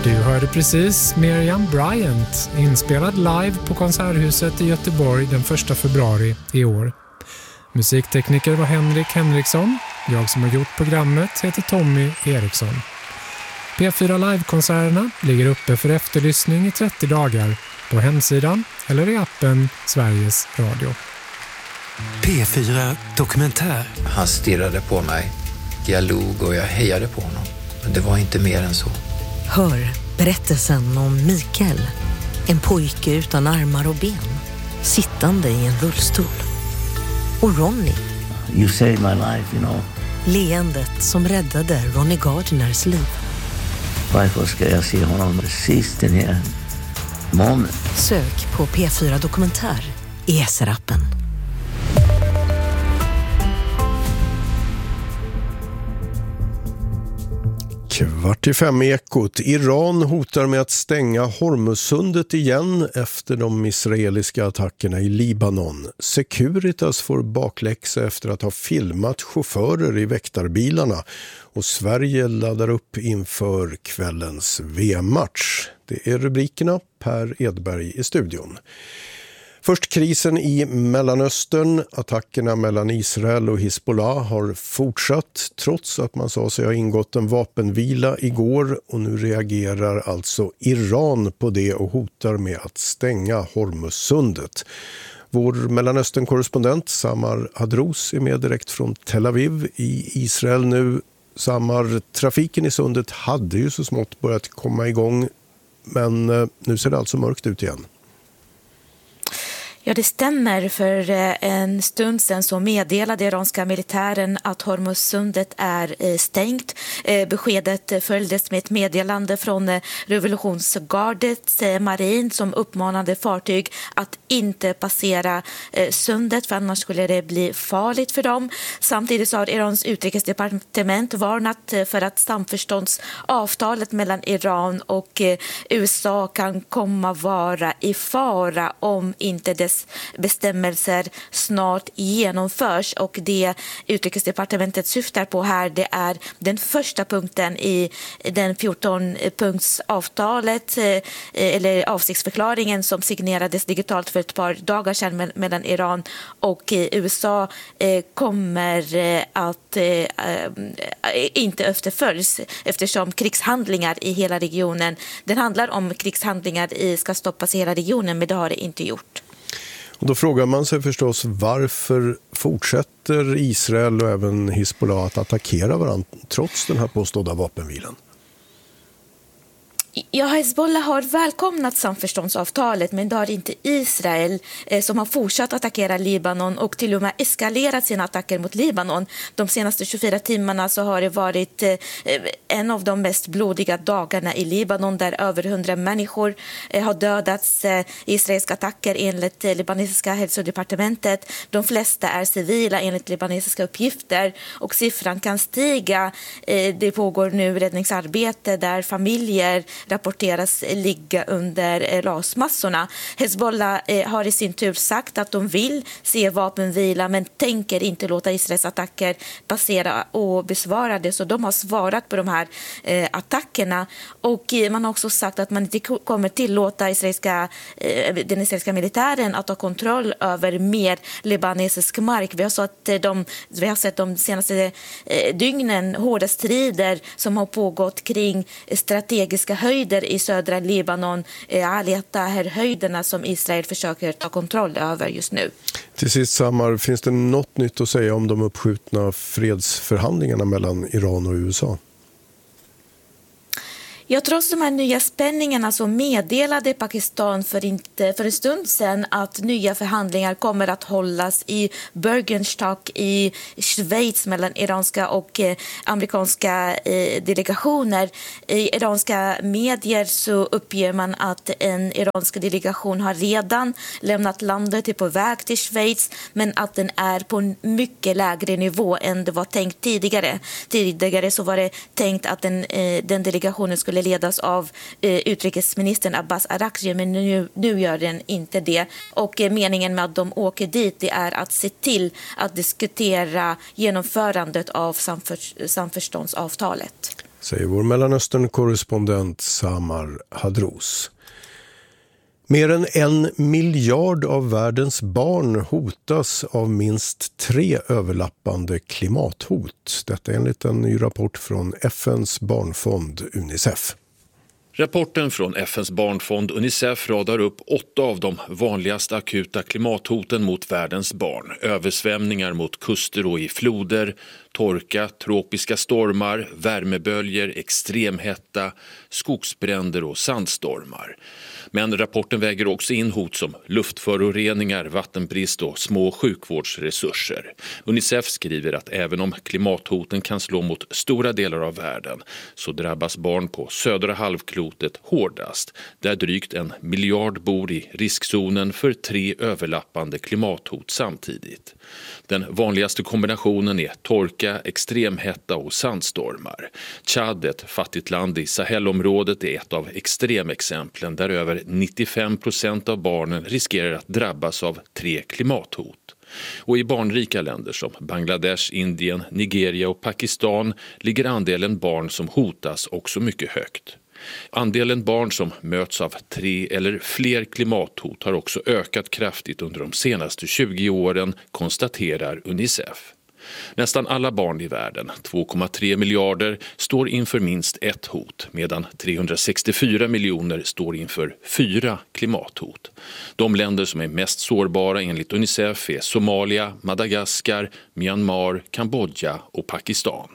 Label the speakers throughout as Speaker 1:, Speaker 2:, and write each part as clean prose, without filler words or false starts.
Speaker 1: Du hörde precis Miriam Bryant, inspelad live på Konserthuset i Göteborg den 1 februari i år. Musiktekniker var Henrik Henriksson. Jag som har gjort programmet heter Tommy Eriksson. P4 Live-konserterna ligger uppe för efterlyssning i 30 dagar på hemsidan eller i appen Sveriges Radio.
Speaker 2: P4 Dokumentär.
Speaker 3: Han stirrade på mig. Jag log och jag hejade på honom. Men det var inte mer än så.
Speaker 4: Hör berättelsen om Mikael, en pojke utan armar och ben, sittande i en rullstol. Och Ronny.
Speaker 5: You saved my life, you know.
Speaker 4: Leendet som räddade Ronny Gardners liv.
Speaker 5: Varför ska jag se honom precis den här moment?
Speaker 4: Sök på P4 Dokumentär i SR-appen.
Speaker 6: 4:45 i Ekot. Iran hotar med att stänga Hormuzsundet igen efter de israeliska attackerna i Libanon. Securitas får bakläxa efter att ha filmat chaufförer i väktarbilarna. Och Sverige laddar upp inför kvällens VM-match. Det är rubrikerna. Per Edberg i studion. Först krisen i Mellanöstern. Attackerna mellan Israel och Hezbollah har fortsatt trots att man sa sig ha ingått en vapenvila igår. Och nu reagerar alltså Iran på det och hotar med att stänga Hormuzsundet. Vår Mellanöstern-korrespondent Samar Hadrous är med direkt från Tel Aviv i Israel nu. Samar, trafiken i sundet hade ju så smått börjat komma igång, men nu ser det alltså mörkt ut igen.
Speaker 7: Ja, det stämmer. För en stund sedan så meddelade iranska militären att Hormuzsundet är stängt. Beskedet följdes med ett meddelande från revolutionsgardets marin som uppmanade fartyg att inte passera sundet, för annars skulle det bli farligt för dem. Samtidigt så har Irans utrikesdepartement varnat för att samförståndsavtalet mellan Iran och USA kan komma vara i fara om inte dess bestämmelser snart genomförs. Och det utrikesdepartementet syftar på här, det är den första punkten i den 14-punktsavtalet eller avsiktsförklaringen som signerades digitalt för ett par dagar sedan mellan Iran och USA kommer att inte efterföljs eftersom krigshandlingar i hela regionen, den handlar om krigshandlingar ska stoppas i hela regionen, men det har det inte gjort.
Speaker 6: Och då frågar man sig förstås, varför fortsätter Israel och även Hezbollah att attackera varandra trots den här påstådda vapenvilan?
Speaker 7: Ja, Hezbollah har välkomnat samförståndsavtalet, men det har inte Israel som har fortsatt attackera Libanon och till och med eskalerat sina attacker mot Libanon. De senaste 24 timmarna så har det varit en av de mest blodiga dagarna i Libanon där över 100 människor har dödats i israeliska attacker enligt libanesiska hälsodepartementet. De flesta är civila enligt libanesiska uppgifter och siffran kan stiga. Det pågår nu räddningsarbete där familjer rapporteras ligga under rasmassorna. Hezbollah har i sin tur sagt att de vill se vapenvila men tänker inte låta Israels attacker passera och besvara det. Så de har svarat på de här attackerna och man har också sagt att man inte kommer tillåta den israeliska militären att ha kontroll över mer libanesisk mark. Vi har sett de senaste dygnen hårda strider som har pågått kring strategiska höjder i södra Libanon, Aliyah-höjderna som Israel försöker ta kontroll över just nu.
Speaker 6: Till sist, Samar, finns det något nytt att säga om de uppskjutna fredsförhandlingarna mellan Iran och USA?
Speaker 7: Ja, trots de här nya spänningarna så meddelade Pakistan för en stund sedan att nya förhandlingar kommer att hållas i Bürgenstock i Schweiz mellan iranska och amerikanska delegationer. I iranska medier så uppger man att en iransk delegation har redan lämnat landet, är på väg till Schweiz, men att den är på en mycket lägre nivå än det var tänkt tidigare. Tidigare så var det tänkt att den delegationen skulle ledas av utrikesministern Abbas Araghchi, men nu gör den inte det. Och meningen med att de åker dit, det är att se till att diskutera genomförandet av samförståndsavtalet.
Speaker 6: säger vår Mellanöstern-korrespondent Samar Hadrous. Mer än 1 miljard av världens barn hotas av minst 3 överlappande klimathot. Detta enligt en ny rapport från FNs barnfond Unicef.
Speaker 8: Rapporten från FNs barnfond Unicef radar upp 8 av de vanligaste akuta klimathoten mot världens barn. Översvämningar mot kuster och i floder, torka, tropiska stormar, värmeböljer, extremhetta, skogsbränder och sandstormar. Men rapporten väger också in hot som luftföroreningar, vattenbrist och små sjukvårdsresurser. Unicef skriver att även om klimathoten kan slå mot stora delar av världen så drabbas barn på södra halvklotet hårdast, där drygt 1 miljard bor i riskzonen för 3 överlappande klimathot samtidigt. Den vanligaste kombinationen är torka, extremhetta och sandstormar. Tchad, ett fattigt land i Sahelområdet, är ett av extremexemplen där över 95% av barnen riskerar att drabbas av 3 klimathot. Och i barnrika länder som Bangladesh, Indien, Nigeria och Pakistan ligger andelen barn som hotas också mycket högt. Andelen barn som möts av 3 eller fler klimathot har också ökat kraftigt under de senaste 20 åren, konstaterar Unicef. Nästan alla barn i världen, 2,3 miljarder, står inför minst ett hot, medan 364 miljoner står inför 4 klimathot. De länder som är mest sårbara enligt Unicef är Somalia, Madagaskar, Myanmar, Kambodja och Pakistan.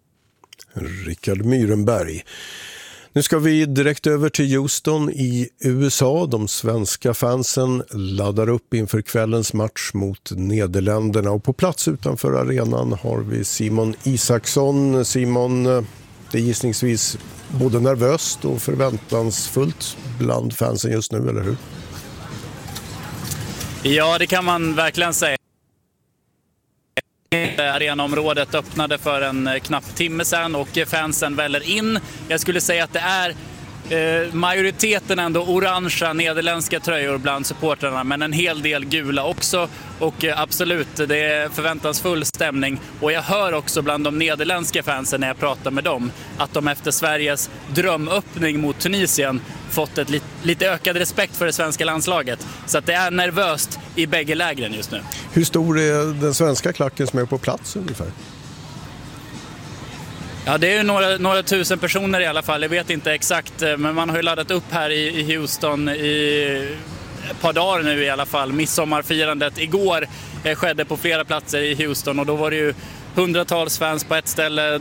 Speaker 6: Rickard Myrenberg. Nu ska vi direkt över till Houston i USA. De svenska fansen laddar upp inför kvällens match mot Nederländerna. Och på plats utanför arenan har vi Simon Isaksson. Simon, det är gissningsvis både nervöst och förväntansfullt bland fansen just nu, eller hur?
Speaker 9: Ja, det kan man verkligen säga. Arenaområdet öppnade för en knapp timme sedan och fansen väller in. Jag skulle säga att det är majoriteten ändå orangea nederländska tröjor bland supportrarna, men en hel del gula också. Och absolut, det är förväntansfull stämning. Och jag hör också bland de nederländska fansen när jag pratar med dem att de efter Sveriges drömöppning mot Tunisien fått ett lite ökad respekt för det svenska landslaget. Så att det är nervöst i bägge lägren just nu.
Speaker 6: Hur stor är den svenska klacken som är på plats ungefär?
Speaker 9: Ja, det är ju några tusen personer i alla fall. Jag vet inte exakt, men man har ju laddat upp här i Houston i ett par dagar nu i alla fall. Midsommarfirandet igår skedde på flera platser i Houston och då var det ju hundratals fans på ett ställe,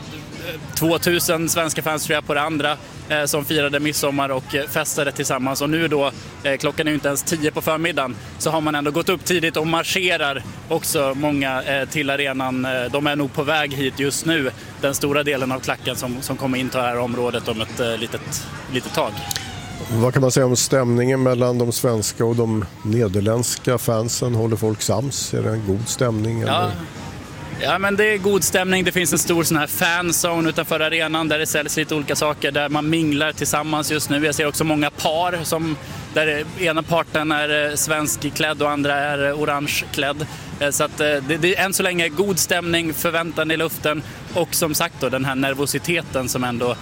Speaker 9: 2000 svenska fans tror jag på det andra, som firade midsommar och festade tillsammans. Och nu då, klockan är ju inte ens 10 på förmiddagen, så har man ändå gått upp tidigt och marscherar också många till arenan. De är nog på väg hit just nu, den stora delen av klacken som kommer in till det här området om ett litet tag.
Speaker 6: Vad kan man säga om stämningen mellan de svenska och de nederländska fansen? Håller folk sams? Är det en god stämning? Eller?
Speaker 9: Ja, men det är god stämning. Det finns en stor sån här fanzone utanför arenan där det säljs lite olika saker, där man minglar tillsammans just nu. Jag ser också många par där ena parten är svenskklädd och andra är orangeklädd. Så att det är än så länge god stämning, förväntan i luften och som sagt då den här nervositeten som ändå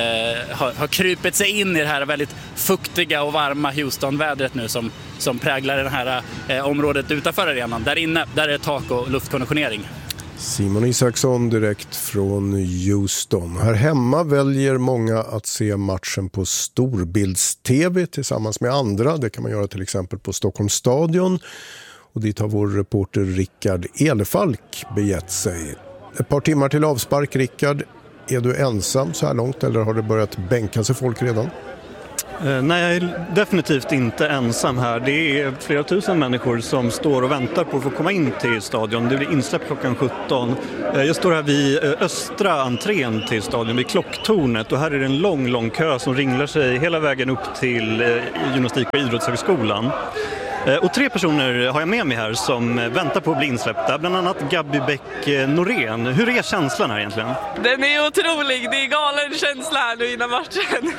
Speaker 9: har krypit sig in i det här väldigt fuktiga och varma Houston-vädret nu som präglar det här området utanför arenan. Där inne, där är tak och luftkonditionering.
Speaker 6: Simon Isaksson direkt från Houston. Här hemma väljer många att se matchen på storbilds-tv tillsammans med andra. Det kan man göra till exempel på Stockholms stadion. Och dit har vår reporter Rickard Elefalk begett sig. Ett par timmar till avspark, Rickard. Är du ensam så här långt eller har det börjat bänka sig folk redan?
Speaker 10: Nej, jag är definitivt inte ensam här. Det är flera tusen människor som står och väntar på att få komma in till stadion. Det blir insläpp klockan 17. Jag står här vid östra entrén till stadion, vid klocktornet. Och här är det en lång kö som ringlar sig hela vägen upp till gymnastik- och idrottshögskolan. Och 3 personer har jag med mig här som väntar på att bli insläppta. Bland annat Gabi Bäck-Norén. Hur är känslan här egentligen?
Speaker 11: Den är otrolig. Det är galen känsla här nu innan matchen.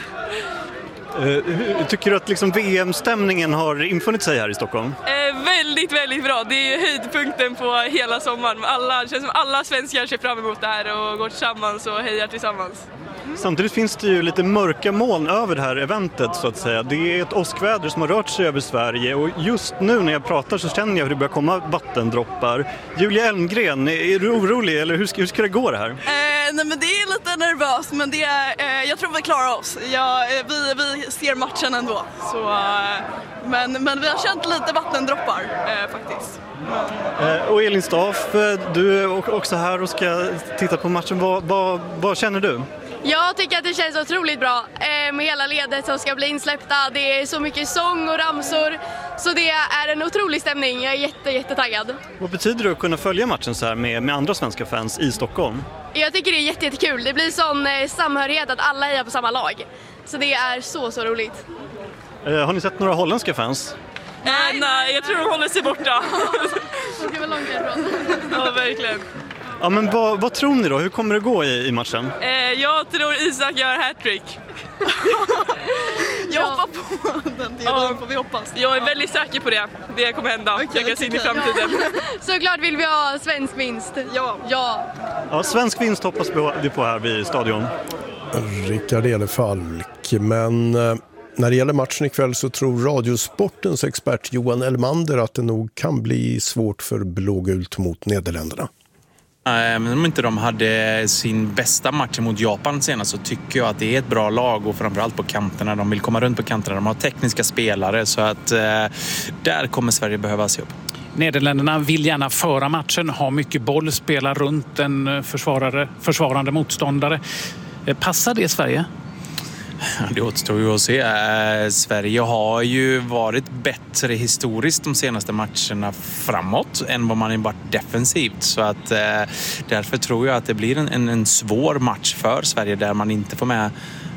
Speaker 10: Tycker du att liksom VM-stämningen har infunnit sig här i Stockholm?
Speaker 11: Väldigt, väldigt bra. Det är höjdpunkten på hela sommaren. Det känns som alla svenskar ser fram emot det här och går tillsammans och hejar tillsammans.
Speaker 10: Samtidigt finns det ju lite mörka moln över det här eventet så att säga. Det är ett åskväder som har rört sig över Sverige och just nu när jag pratar så känner jag hur det börjar komma vattendroppar. Julia Elmgren, är du orolig eller hur ska det gå det här?
Speaker 11: Nej, men det är lite nervöst, men det är, jag tror vi klarar oss. Vi ser matchen ändå. Så, men vi har känt lite vattendroppar faktiskt.
Speaker 10: Och Elin Staff, du är också här och ska titta på matchen. Vad känner du?
Speaker 12: Jag tycker att det känns otroligt bra med hela ledet som ska bli insläppta. Det är så mycket sång och ramsor, så det är en otrolig stämning. Jag är jättetaggad. Vad betyder det att kunna följa matchen så här med andra svenska fans i Stockholm? Jag tycker det är jättekul. Det blir sån samhörighet att alla är på samma lag. Så det är så roligt. Har ni sett några holländska fans?
Speaker 11: Nej, jag tror de håller sig borta.
Speaker 12: De ska väl långt härifrån.
Speaker 11: Ja, verkligen.
Speaker 10: Ja, men vad tror ni då? Hur kommer det gå i matchen?
Speaker 11: Jag tror Isak gör hattrick. Jag hoppar på den delen, får vi hoppas. Jag är väldigt säker på det. Det kommer hända. Jag kan se in i framtiden.
Speaker 12: Såklart vill vi ha svensk vinst. Ja,
Speaker 10: svensk vinst hoppas vi på här vid stadion.
Speaker 6: Rickard Elefalk, men när det gäller matchen ikväll så tror Radiosportens expert Johan Elmander att det nog kan bli svårt för blågult mot Nederländerna.
Speaker 13: Men om inte de hade sin bästa match mot Japan senast så tycker jag att det är ett bra lag och framförallt på kanterna. De vill komma runt på kanterna, de har tekniska spelare så att där kommer Sverige behöva se upp.
Speaker 14: Nederländerna vill gärna föra matchen, ha mycket boll, spela runt en försvarande motståndare. Passar det Sverige?
Speaker 13: Det återstår ju att se. Sverige har ju varit bättre historiskt de senaste matcherna framåt än vad man har varit defensivt. Så att därför tror jag att det blir en svår match för Sverige där man inte får med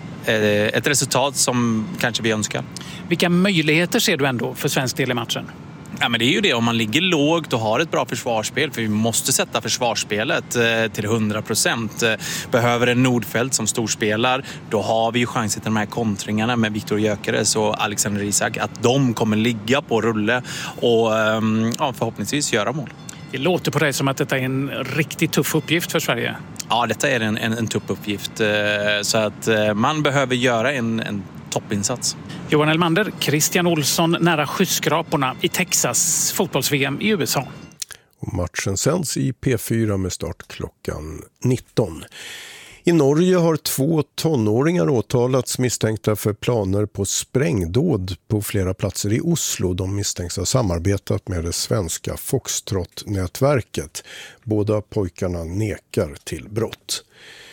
Speaker 13: ett resultat som kanske vi önskar.
Speaker 14: Vilka möjligheter ser du ändå för svensk del i matchen?
Speaker 13: Ja, men det är ju det, om man ligger lågt och har ett bra försvarsspel, för vi måste sätta försvarsspelet till 100%. Behöver en Nordfeldt som storspelar, då har vi ju chansen till de här kontringarna med Viktor Gyökeres och Alexander Isak, att de kommer ligga på rulle och förhoppningsvis göra mål.
Speaker 14: Det låter på dig som att detta är en riktigt tuff uppgift för Sverige.
Speaker 13: Ja, detta är en tuff uppgift, så att man behöver göra en toppinsats.
Speaker 14: Johan Elmander, Christian Olsson nära skyskraporna i Texas, fotbolls-VM i USA.
Speaker 6: Och matchen sänds i P4 med start klockan 19. I Norge har 2 tonåringar åtalats misstänkta för planer på sprängdåd på flera platser i Oslo. De misstänks ha samarbetat med det svenska Foxtrot-nätverket. Båda pojkarna nekar till brott.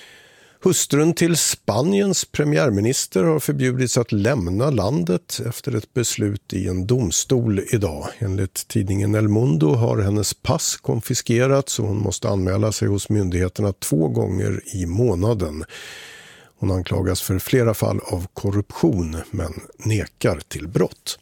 Speaker 6: Hustrun till Spaniens premiärminister har förbjudits att lämna landet efter ett beslut i en domstol idag. Enligt tidningen El Mundo har hennes pass konfiskerats och hon måste anmäla sig hos myndigheterna 2 gånger i månaden. Hon anklagas för flera fall av korruption men nekar till brott.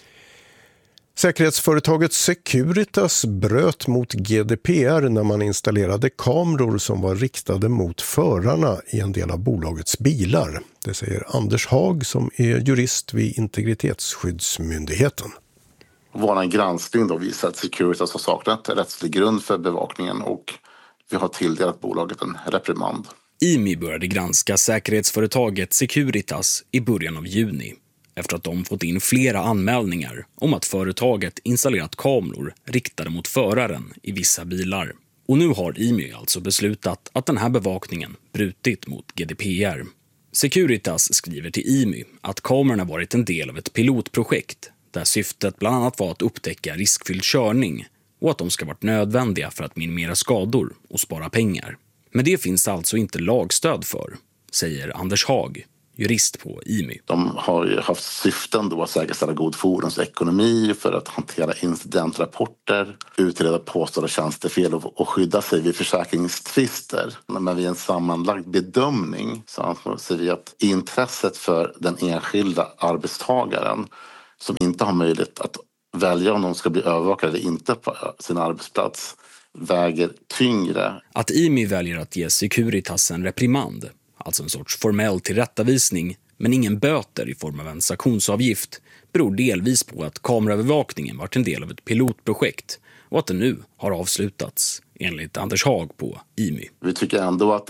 Speaker 6: Säkerhetsföretaget Securitas bröt mot GDPR när man installerade kameror som var riktade mot förarna i en del av bolagets bilar. Det säger Anders Hag som är jurist vid Integritetsskyddsmyndigheten.
Speaker 15: Vår granskning då visar att Securitas har saknat rättslig grund för bevakningen och vi har tilldelat bolaget en reprimand.
Speaker 16: IMI började granska säkerhetsföretaget Securitas i början av juni, efter att de fått in flera anmälningar om att företaget installerat kameror riktade mot föraren i vissa bilar. Och nu har IMI alltså beslutat att den här bevakningen brutit mot GDPR. Securitas skriver till IMI att kamerorna varit en del av ett pilotprojekt där syftet bland annat var att upptäcka riskfylld körning och att de ska varit nödvändiga för att minimera skador och spara pengar. Men det finns alltså inte lagstöd för, säger Anders Hag, jurist på IMI.
Speaker 15: De har ju haft syften då att säkerställa god fordonsekonomi för att hantera incidentrapporter, utreda påstådda tjänstefel och skydda sig vid försäkringstvister. Men vid en sammanlagd bedömning så anser vi att intresset för den enskilda arbetstagaren som inte har möjlighet att välja om de ska bli övervakade eller inte på sin arbetsplats väger tyngre.
Speaker 16: Att IMI väljer att ge Securitas en reprimand, alltså en sorts formell tillrättavisning, men ingen böter i form av en sanktionsavgift, beror delvis på att kameraövervakningen varit en del av ett pilotprojekt och att det nu har avslutats, enligt Anders Hag på IMI.
Speaker 15: Vi tycker ändå att det är ett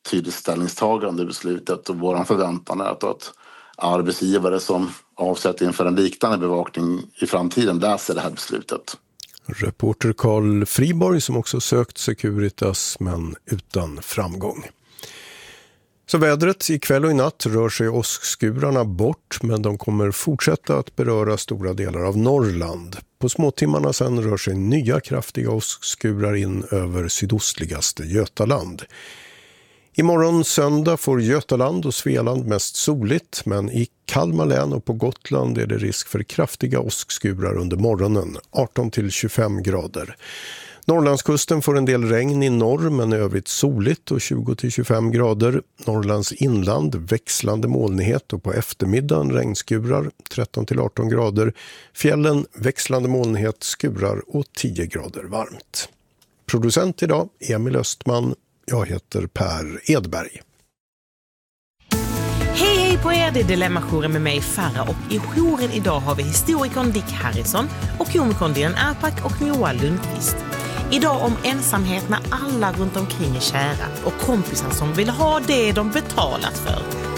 Speaker 15: tydligt ställningstagande i beslutet och vår förväntan är att arbetsgivare som avsätter inför en liknande bevakning i framtiden läser det här beslutet.
Speaker 6: Reporter Carl Friborg som också sökt Securitas men utan framgång. Så vädret ikväll och i natt rör sig åskskurarna bort men de kommer fortsätta att beröra stora delar av Norrland. På småtimmarna sen rör sig nya kraftiga åskskurar in över sydostligaste Götaland. Imorgon söndag får Götaland och Svealand mest soligt men i Kalmar län och på Gotland är det risk för kraftiga åskskurar under morgonen, 18-25 grader. Norrlandskusten får en del regn i norr men övrigt soligt och 20-25 grader. Norrlands inland växlande molnighet och på eftermiddagen regnskurar 13-18 grader. Fjällen växlande molnighet, skurar och 10 grader varmt. Producent idag Emil Östman. Jag heter Per Edberg.
Speaker 17: Hej på er, det är Dilemma-jouren med mig Farah och i jouren idag har vi historikern Dick Harrison och komikern Dilan Apak och Moa Lundqvist. Idag om ensamhet när alla runt omkring är kära och kompisar som vill ha det de betalat för.